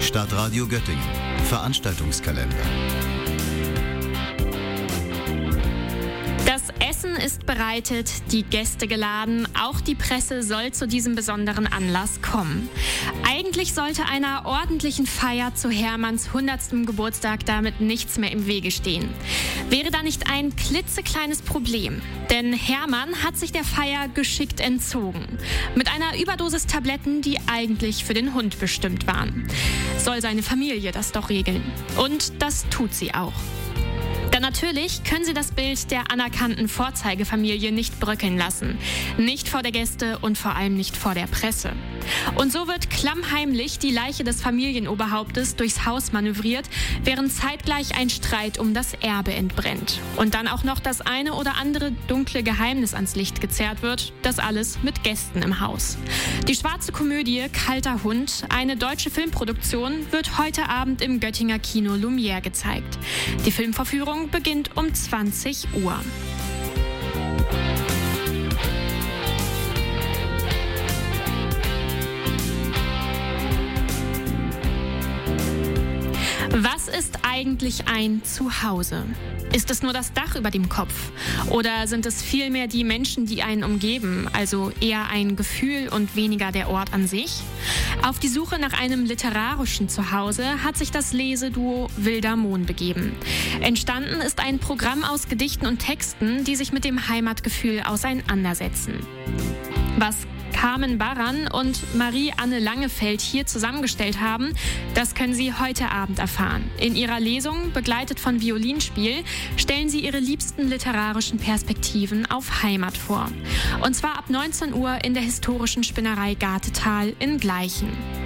Stadtradio Göttingen. Veranstaltungskalender. Das Essen ist bereitet, die Gäste geladen, auch die Presse soll zu diesem besonderen Anlass kommen. Eigentlich sollte einer ordentlichen Feier zu Hermanns 100. Geburtstag damit nichts mehr im Wege stehen. Wäre da nicht ein klitzekleines Problem? Denn Hermann hat sich der Feier geschickt entzogen. Mit einer Überdosis Tabletten, die eigentlich für den Hund bestimmt waren. Soll seine Familie das doch regeln. Und das tut sie auch. Denn natürlich können sie das Bild der anerkannten Vorzeigefamilie nicht bröckeln lassen. Nicht vor der Gäste und vor allem nicht vor der Presse. Und so wird klammheimlich die Leiche des Familienoberhauptes durchs Haus manövriert, während zeitgleich ein Streit um das Erbe entbrennt. Und dann auch noch das eine oder andere dunkle Geheimnis ans Licht gezerrt wird, das alles mit Gästen im Haus. Die schwarze Komödie Kalter Hund, eine deutsche Filmproduktion, wird heute Abend im Göttinger Kino Lumière gezeigt. Die Filmvorführung beginnt um 20 Uhr. Was ist eigentlich ein Zuhause? Ist es nur das Dach über dem Kopf? Oder sind es vielmehr die Menschen, die einen umgeben, also eher ein Gefühl und weniger der Ort an sich? Auf die Suche nach einem literarischen Zuhause hat sich das Leseduo Wilder Mohn begeben. Entstanden ist ein Programm aus Gedichten und Texten, die sich mit dem Heimatgefühl auseinandersetzen. Was Carmen Barran und Marie-Anne Langefeld hier zusammengestellt haben, das können Sie heute Abend erfahren. In ihrer Lesung, begleitet von Violinspiel, stellen sie ihre liebsten literarischen Perspektiven auf Heimat vor. Und zwar ab 19 Uhr in der historischen Spinnerei Gartetal in Gleichen.